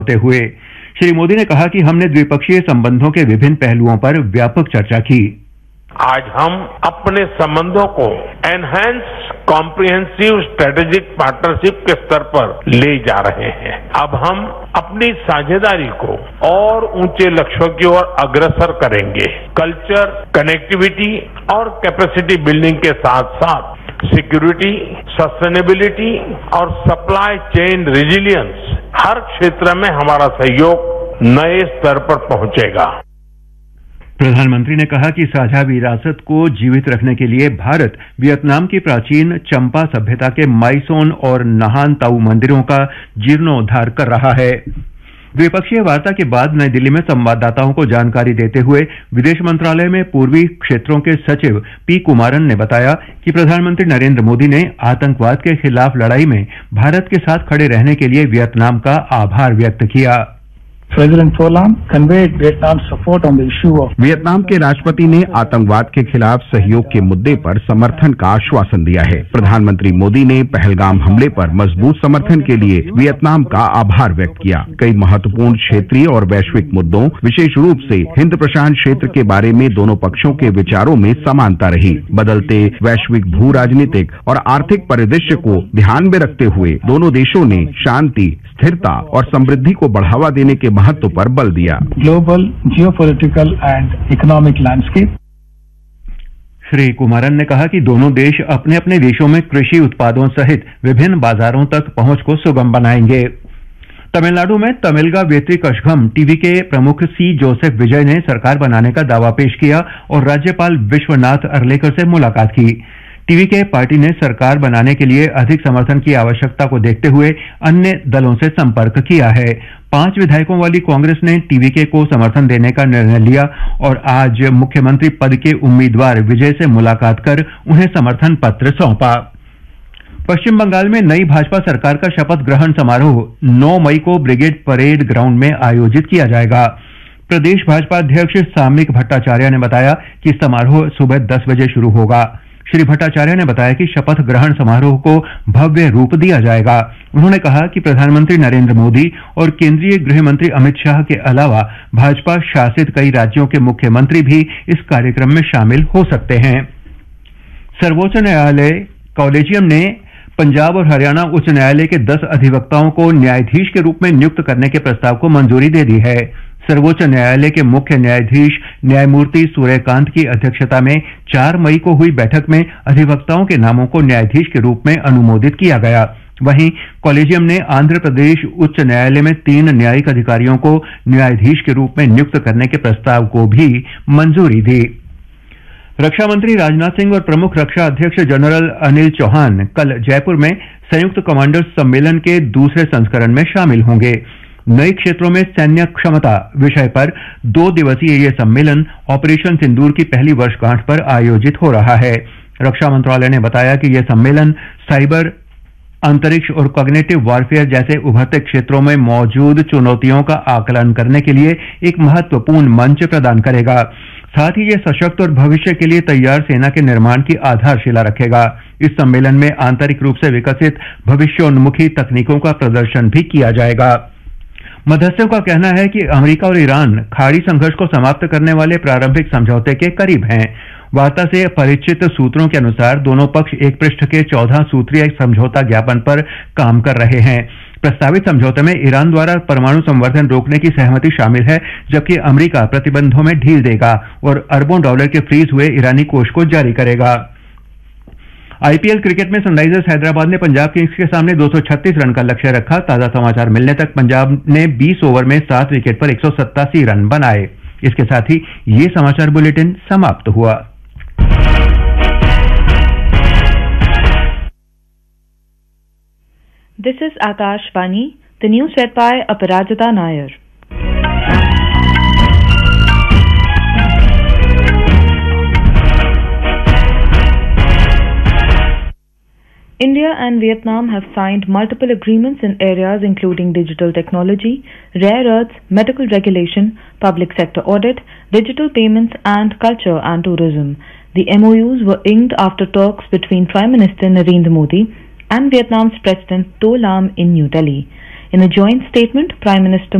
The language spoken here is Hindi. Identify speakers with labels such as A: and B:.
A: होते हुए श्री मोदी ने कहा कि हमने द्विपक्षीय संबंधों के विभिन्न पहलुओं पर व्यापक चर्चा की।
B: आज हम अपने संबंधों को एनहांस कॉम्प्रिहेंसिव स्ट्रेटेजिक पार्टनरशिप के स्तर पर ले जा रहे हैं। अब हम अपनी साझेदारी को और ऊंचे लक्ष्यों की ओर अग्रसर करेंगे। कल्चर, कनेक्टिविटी और कैपेसिटी बिल्डिंग के साथ साथ सिक्योरिटी, सस्टेनेबिलिटी और सप्लाई चेन रेजिलियंस हर क्षेत्र में हमारा सहयोग नए स्तर पर पहुंचेगा।
A: प्रधानमंत्री ने कहा कि साझा विरासत को जीवित रखने के लिए भारत वियतनाम की प्राचीन चंपा सभ्यता के माइसोन और नहान ताऊ मंदिरों का जीर्णोद्धार कर रहा है। द्विपक्षीय वार्ता के बाद नई दिल्ली में संवाददाताओं को जानकारी देते हुए विदेश मंत्रालय में पूर्वी क्षेत्रों के सचिव पी कुमारन ने बताया कि प्रधानमंत्री नरेंद्र मोदी ने आतंकवाद के खिलाफ लड़ाई में भारत के साथ खड़े रहने के लिए वियतनाम का आभार व्यक्त किया।
C: President To Lam conveyed Vietnam's support on the issue of
D: Vietnam के राष्ट्रपति ने आतंकवाद के खिलाफ सहयोग के मुद्दे पर समर्थन का आश्वासन दिया है। प्रधानमंत्री मोदी ने पहलगाम हमले पर मजबूत समर्थन के लिए वियतनाम का आभार व्यक्त किया। कई महत्वपूर्ण क्षेत्रीय और वैश्विक मुद्दों, विशेष रूप से हिंद प्रशांत क्षेत्र के बारे में दोनों पक्षों के विचारों में समानता रही। बदलते वैश्विक भू राजनीतिक और आर्थिक परिदृश्य को ध्यान में रखते हुए दोनों देशों ने शांति, स्थिरता और समृद्धि को बढ़ावा देने के महत्व पर बल दिया।
C: Global geopolitical and economic landscape.
A: Shri Kumaran ने कहा कि दोनों देश अपने अपने देशों में कृषि उत्पादों सहित विभिन्न बाजारों तक पहुंच को सुगम बनाएंगे। तमिलनाडु में तमिलगा वेत्री कशघम टीवी के प्रमुख सी जोसेफ विजय ने सरकार बनाने का दावा पेश किया और राज्यपाल विश्वनाथ अर्लेकर से मुलाकात की। टीवी के पार्टी ने सरकार बनाने के लिए अधिक समर्थन की आवश्यकता को देखते हुए अन्य दलों से संपर्क किया है। 5 विधायकों वाली कांग्रेस ने टीवीके को समर्थन देने का निर्णय लिया और आज मुख्यमंत्री पद के उम्मीदवार विजय से मुलाकात कर उन्हें समर्थन पत्र सौंपा। पश्चिम बंगाल में नई भाजपा सरकार का शपथ ग्रहण समारोह 9 मई को ब्रिगेड परेड ग्राउंड में आयोजित किया जाएगा। प्रदेश भाजपा अध्यक्ष सामयिक भट्टाचार्य ने बताया कि समारोह सुबह 10 बजे शुरू होगा। श्री भट्टाचार्य ने बताया कि शपथ ग्रहण समारोह को भव्य रूप दिया जाएगा। उन्होंने कहा कि प्रधानमंत्री नरेंद्र मोदी और केंद्रीय गृह मंत्री अमित शाह के अलावा भाजपा शासित कई राज्यों के मुख्यमंत्री भी इस कार्यक्रम में शामिल हो सकते हैं। सर्वोच्च न्यायालय कॉलेजियम ने पंजाब और हरियाणा उच्च न्यायालय के 10 अधिवक्ताओं को न्यायाधीश के रूप में नियुक्त करने के प्रस्ताव को मंजूरी दे दी है। सर्वोच्च न्यायालय के मुख्य न्यायाधीश न्यायमूर्ति सूर्यकांत की अध्यक्षता में 4 मई को हुई बैठक में अधिवक्ताओं के नामों को न्यायाधीश के रूप में अनुमोदित किया गया। वहीं कॉलेजियम ने आंध्र प्रदेश उच्च न्यायालय में 3 न्यायिक अधिकारियों को न्यायाधीश के रूप में नियुक्त करने के प्रस्ताव को भी मंजूरी दी। रक्षा मंत्री राजनाथ सिंह और प्रमुख रक्षा अध्यक्ष जनरल अनिल चौहान कल जयपुर में संयुक्त कमांडर्स सम्मेलन के दूसरे संस्करण में शामिल होंगे। नए क्षेत्रों में सैन्य क्षमता विषय पर 2 दिवसीय यह सम्मेलन ऑपरेशन सिंदूर की पहली वर्षगांठ पर आयोजित हो रहा है। रक्षा मंत्रालय ने बताया कि यह सम्मेलन साइबर, अंतरिक्ष और कॉग्निटिव वॉरफेयर जैसे उभरते क्षेत्रों में मौजूद चुनौतियों का आकलन करने के लिए एक महत्वपूर्ण मंच प्रदान करेगा। साथ ही यह सशक्त और भविष्य के लिए तैयार सेना के निर्माण की आधारशिला रखेगा। इस सम्मेलन में आंतरिक रूप से विकसित भविष्योन्मुखी तकनीकों का प्रदर्शन भी किया जाएगा। मध्यस्थों का कहना है कि अमेरिका और ईरान खाड़ी संघर्ष को समाप्त करने वाले प्रारंभिक समझौते के करीब हैं। वार्ता से परिचित सूत्रों के अनुसार दोनों पक्ष एक पृष्ठ के 14 सूत्रीय समझौता ज्ञापन पर काम कर रहे हैं। प्रस्तावित समझौते में ईरान द्वारा परमाणु संवर्धन रोकने की सहमति शामिल है, जबकि अमेरिका प्रतिबंधों में ढील देगा और अरबों डॉलर के फ्रीज हुए ईरानी कोष को जारी करेगा। आईपीएल क्रिकेट में सनराइजर्स हैदराबाद ने पंजाब किंग्स के सामने 236 रन का लक्ष्य रखा। ताजा समाचार मिलने तक पंजाब ने 20 ओवर में 7 विकेट पर 187 रन बनाए। इसके साथ ही ये समाचार बुलेटिन समाप्त हुआ।
E: This is Akashvani. The news read by Aparajita Nair. India and Vietnam have signed multiple agreements in areas including digital technology, rare earths, medical regulation, public sector audit, digital payments, and culture and tourism. The MOUs were inked after talks between Prime Minister Narendra Modi and Vietnam's President To Lam in New Delhi. In a joint statement, Prime Minister